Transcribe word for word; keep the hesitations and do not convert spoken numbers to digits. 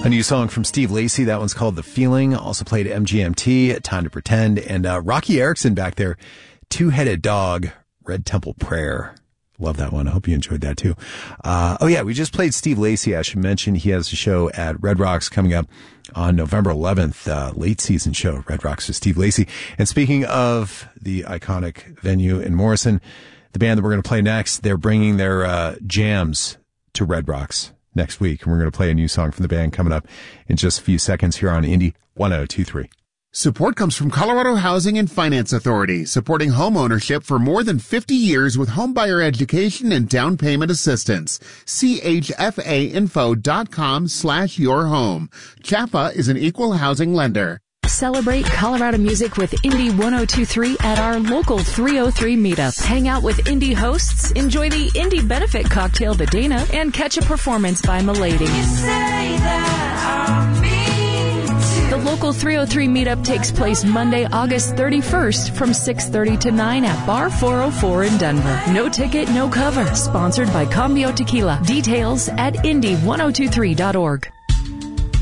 A new song from Steve Lacy. That one's called The Feeling. Also played M G M T, Time to Pretend. And uh, Rocky Erickson back there, Two-Headed Dog, Red Temple Prayer. Love that one. I hope you enjoyed that too. Uh, oh yeah, we just played Steve Lacy. I should mention he has a show at Red Rocks coming up on November eleventh, uh, late season show, Red Rocks with Steve Lacy. And speaking of the iconic venue in Morrison, the band that we're going to play next, they're bringing their uh, jams to Red Rocks next week. And we're going to play a new song from the band coming up in just a few seconds here on Indie one oh two point three. Support comes from Colorado Housing and Finance Authority, supporting home ownership for more than fifty years with homebuyer education and down payment assistance. C H F A info dot com slash your home. C H A P A is an equal housing lender. Celebrate Colorado music with Indie one oh two point three at our local three oh three meetup. Hang out with indie hosts, enjoy the Indie Benefit Cocktail Badena, and catch a performance by Milady. The local three oh three meetup takes place Monday, August thirty-first from six thirty to nine at Bar four oh four in Denver. No ticket, no cover. Sponsored by Cambio Tequila. Details at indie one oh two three dot org.